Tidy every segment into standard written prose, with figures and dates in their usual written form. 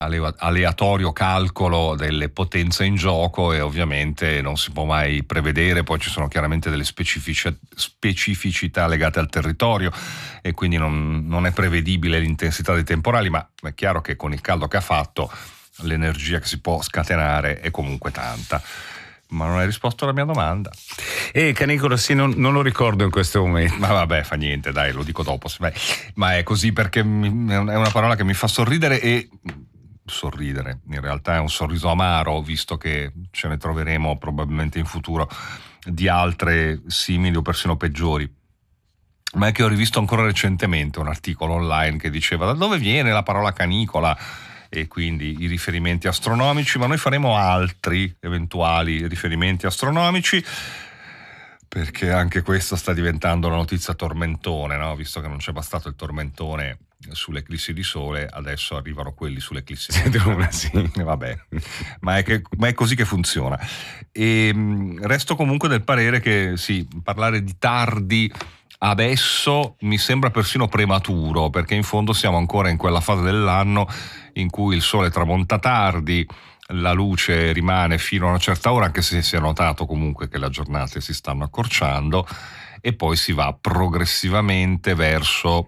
aleatorio calcolo delle potenze in gioco, e ovviamente non si può mai prevedere. Poi ci sono chiaramente delle specificità legate al territorio, e quindi non è prevedibile l'intensità dei temporali, ma è chiaro che con il caldo che ha fatto l'energia che si può scatenare è comunque tanta. Ma non hai risposto alla mia domanda. Canicola, sì, non lo ricordo in questo momento. Ma vabbè, fa niente, dai, lo dico dopo. Ma è così perché è una parola che mi fa sorridere, e sorridere in realtà è un sorriso amaro, visto che ce ne troveremo probabilmente in futuro di altre simili o persino peggiori. Ma è che ho rivisto ancora recentemente un articolo online che diceva da dove viene la parola canicola, e quindi i riferimenti astronomici, ma noi faremo altri eventuali riferimenti astronomici, perché anche questo sta diventando una notizia tormentone, no? Visto che non c'è bastato il tormentone sull'eclissi di sole, adesso arrivano quelli sull'eclissi di luna. Sì. Vabbè, ma è così che funziona. E resto comunque del parere che sì, parlare di tardi adesso mi sembra persino prematuro, perché in fondo siamo ancora in quella fase dell'anno in cui il sole tramonta tardi, la luce rimane fino a una certa ora, anche se si è notato comunque che le giornate si stanno accorciando, e poi si va progressivamente verso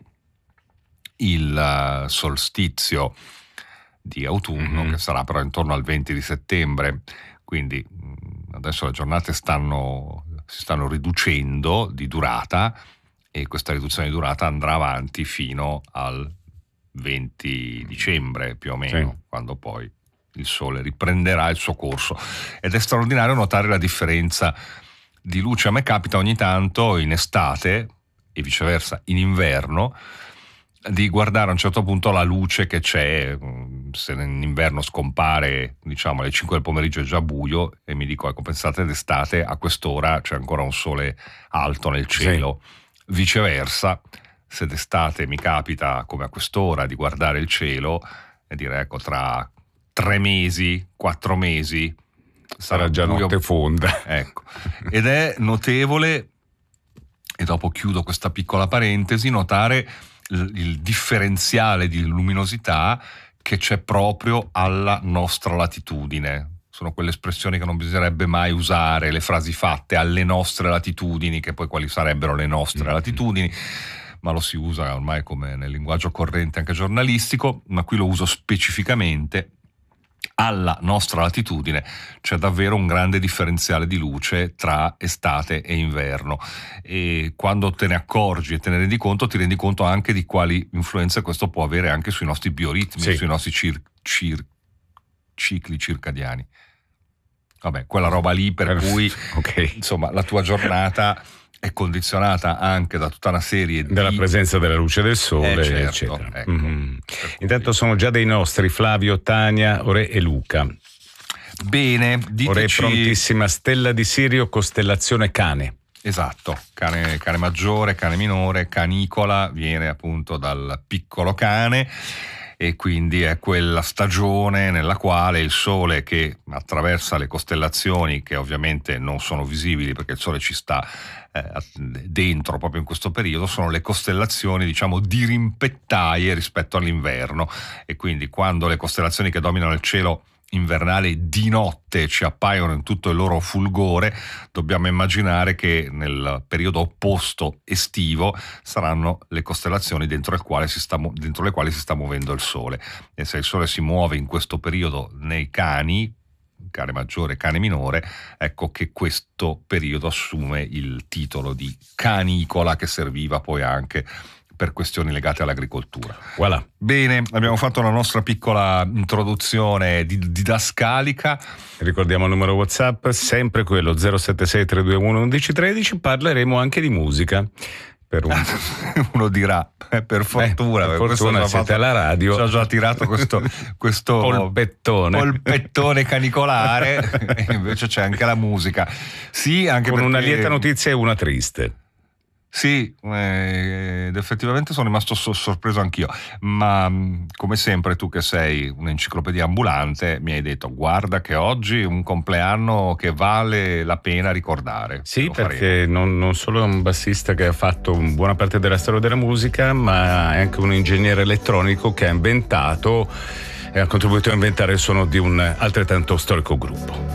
il solstizio di autunno, che sarà però intorno al 20 di settembre. Quindi adesso le giornate si stanno riducendo di durata, e questa riduzione di durata andrà avanti fino al 20 dicembre più o meno, sì, quando poi il sole riprenderà il suo corso. Ed è straordinario notare la differenza di luce. A me capita ogni tanto in estate e viceversa in inverno di guardare a un certo punto la luce che c'è. Se in inverno scompare, diciamo, alle 5 del pomeriggio è già buio, e mi dico, ecco, pensate d'estate a quest'ora c'è ancora un sole alto nel cielo. Sì. Viceversa, se d'estate mi capita come a quest'ora di guardare il cielo e dire, ecco, tra 3 mesi, 4 mesi sarà già buio, notte fonda. Ecco. Ed è notevole, e dopo chiudo questa piccola parentesi, notare il differenziale di luminosità che c'è proprio alla nostra latitudine. Sono quelle espressioni che non bisognerebbe mai usare, le frasi fatte alle nostre latitudini, che poi quali sarebbero le nostre latitudini, ma lo si usa ormai come nel linguaggio corrente anche giornalistico, ma qui lo uso specificamente. Alla nostra latitudine c'è davvero un grande differenziale di luce tra estate e inverno, e quando te ne accorgi e te ne rendi conto, ti rendi conto anche di quali influenze questo può avere anche sui nostri bioritmi, sì, sui nostri cicli circadiani. Vabbè, quella roba lì per cui okay, insomma, la tua giornata è condizionata anche da tutta una serie della presenza della luce del sole, certo, eccetera. Ecco, Intanto sono già dei nostri Flavio, Tania, Ore e Luca. Bene, diteci. Ore prontissima, stella di Sirio, costellazione Cane. Esatto, cane maggiore, cane minore, canicola viene appunto dal piccolo cane, e quindi è quella stagione nella quale il sole, che attraversa le costellazioni, che ovviamente non sono visibili perché il sole ci sta dentro proprio in questo periodo, sono le costellazioni, diciamo, dirimpettaie rispetto all'inverno, e quindi quando le costellazioni che dominano il cielo invernale di notte ci appaiono in tutto il loro fulgore, dobbiamo immaginare che nel periodo opposto estivo saranno le costellazioni dentro le quali si sta muovendo il sole. E se il sole si muove in questo periodo nei cani, cane maggiore, cane minore, ecco che questo periodo assume il titolo di canicola, che serviva poi anche per questioni legate all'agricoltura. Voilà. Bene, abbiamo fatto la nostra piccola introduzione didascalica. Ricordiamo il numero WhatsApp, sempre quello 076 321 1113. Parleremo anche di musica. Uno dirà, per fortuna, siete alla radio. Ci ho già tirato questo polpettone canicolare, e invece c'è anche la musica. Sì, anche con perché una lieta notizia e una triste. Sì, ed effettivamente sono rimasto sorpreso anch'io, ma come sempre tu, che sei un'enciclopedia ambulante, mi hai detto: guarda che oggi è un compleanno che vale la pena ricordare. Sì, perché non solo è un bassista che ha fatto buona parte della storia della musica, ma è anche un ingegnere elettronico che ha inventato e ha contribuito a inventare il suono di un altrettanto storico gruppo.